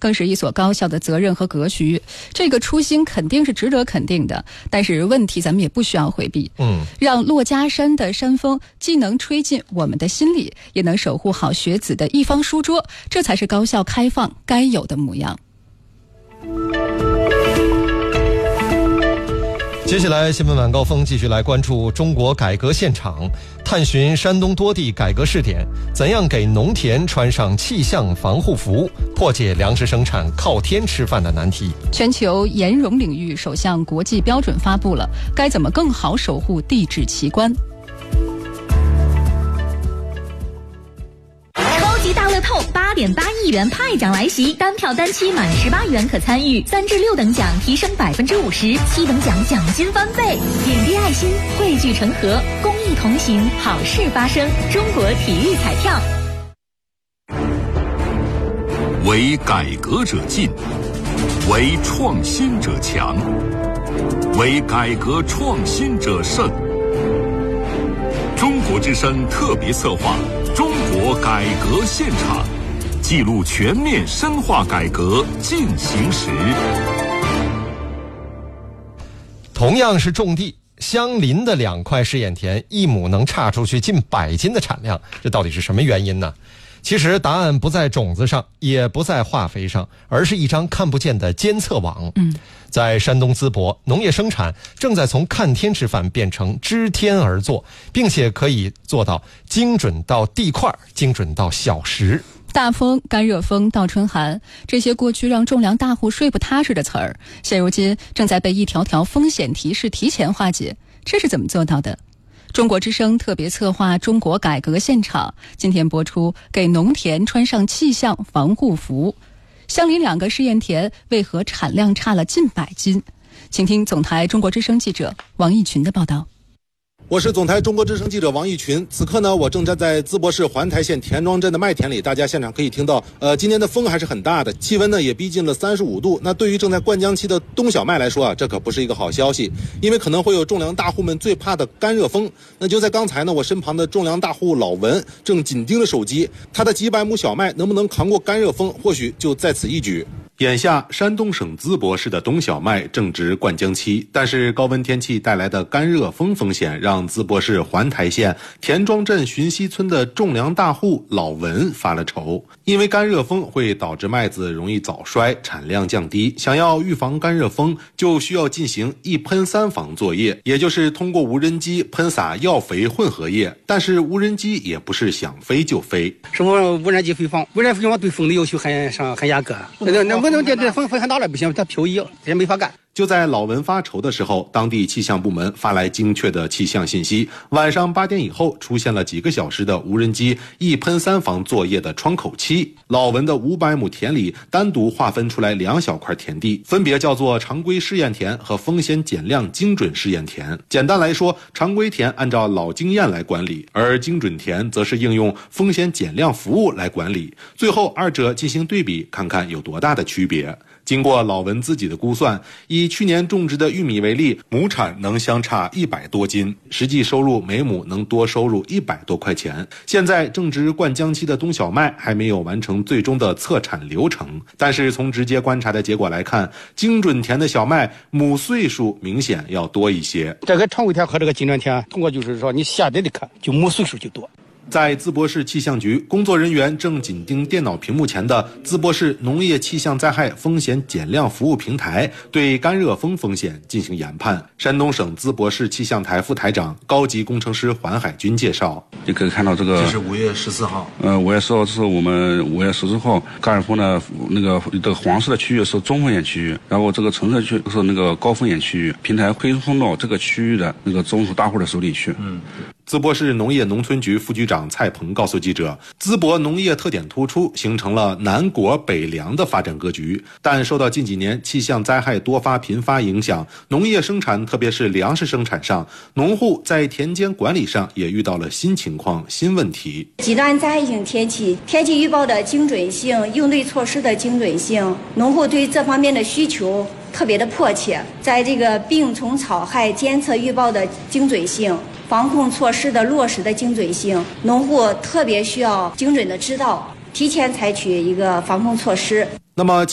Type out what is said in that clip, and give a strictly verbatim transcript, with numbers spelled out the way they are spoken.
更是一所高校的责任和格局。这个初心肯定是值得肯定的，但是问题咱们也不需要回避。 嗯， 让珞珈山的山风既能吹进我们的心里，也能守护好学子的一方书桌，这才是高校开放该有的模样。 接下来新闻晚高峰继续来关注中国改革现场，探寻山东多地改革试点，怎样给农田穿上气象防护服，破解粮食生产靠天吃饭的难题。 全球盐溶领域首项国际标准发布了，该怎么更好守护地质奇观？ 超级大乐透八点八亿元派奖来袭，单票单期满十八元可参与，三至六等奖提升百分之五十，七等奖奖金翻倍。点滴爱心，汇聚成河，公益同行，好事发生。中国体育彩票。 为改革者进，为创新者强，为改革创新者胜。中国之声特别策划中国改革现场，记录全面深化改革进行时。 同样是种地，相邻的两块试验田，一亩能差出去近百斤的产量，这到底是什么原因呢？其实答案不在种子上，也不在化肥上，而是一张看不见的监测网。 嗯， 在山东淄博，农业生产正在从看天吃饭变成知天而作，并且可以做到精准到地块，精准到小时。 大风、干热风、倒春寒，这些过去让种粮大户睡不踏实的词儿，现如今正在被一条条风险提示提前化解。这是怎么做到的？中国之声特别策划中国改革现场，今天播出给农田穿上气象防护服。相邻两个试验田为何产量差了近百斤？请听总台中国之声记者王义群的报道。 我是总台中国之声记者王义群，此刻呢，我正站在淄博市环台县田庄镇的麦田里，大家现场可以听到，呃，今天的风还是很大的，气温呢也逼近了三十五度。那对于正在灌浆期的冬小麦来说啊，这可不是一个好消息，因为可能会有种粮大户们最怕的干热风。那就在刚才呢，我身旁的种粮大户老文正紧盯着手机，他的几百亩小麦能不能扛过干热风，或许就在此一举。眼下，山东省淄博市的冬小麦正值灌浆期，但是高温天气带来的干热风风险，让淄博市环台县田庄镇寻溪村的种粮大户老文发了愁。因为干热风会导致麦子容易早衰，产量降低。想要预防干热风，就需要进行一喷三防作业，也就是通过无人机喷洒药肥混合液。但是无人机也不是想飞就飞。 什么无人机飞放？无人机飞放对风的要求很上很严格。那那。不能这这风风很大了不行，它漂移这也没法干。 就在老文发愁的时候，当地气象部门发来精确的气象信息，晚上八点以后出现了几个小时的无人机一喷三防作业的窗口期。老文的五百亩田里单独划分出来两小块田地，分别叫做常规试验田和风险减量精准试验田。简单来说，常规田按照老经验来管理，而精准田则是应用风险减量服务来管理。最后二者进行对比，看看有多大的区别。经过老文自己的估算，以去年种植的玉米为例，亩产能相差一百多斤，实际收入每亩能多收入一百多块钱。现在正值灌浆期的冬小麦还没有完成最终的测产流程，但是从直接观察的结果来看，精准田的小麦亩岁数明显要多一些。 这个常规田和这个精准田，通过就是说你下来的看，就亩岁数就多。 在淄博市气象局，工作人员正紧盯电脑屏幕前的淄博市农业气象灾害风险减量服务平台，对干热风风险进行研判。山东省淄博市气象台副台长、高级工程师黄海军介绍： 你可以看到这个， 这是五月十四号。 呃，五月十号是我们五月十四号干热风呢，那个这个黄色的区域是中风险区域，然后这个橙色区是那个高风险区域。平台推送到这个区域的那个种植大户的手里去。 嗯。淄博市农业农村局副局长蔡鹏告诉记者，淄博农业特点突出，形成了南果北粮的发展格局。但受到近几年气象灾害多发频发影响，农业生产特别是粮食生产上，农户在田间管理上也遇到了新情况、新问题。 极端灾害性天气、天气预报的精准性、应对措施的精准性，农户对这方面的需求特别的迫切。在这个病虫草害监测预报的精准性、防控措施的落实的精准性，农户特别需要精准的知道，提前采取一个防控措施。 那么